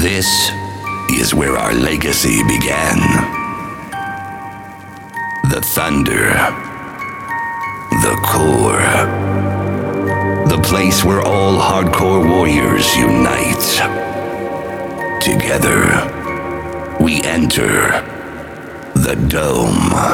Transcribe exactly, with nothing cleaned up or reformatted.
This is where our legacy began. The thunder. The core. The place where all hardcore warriors unite. Together, we enter the Dome.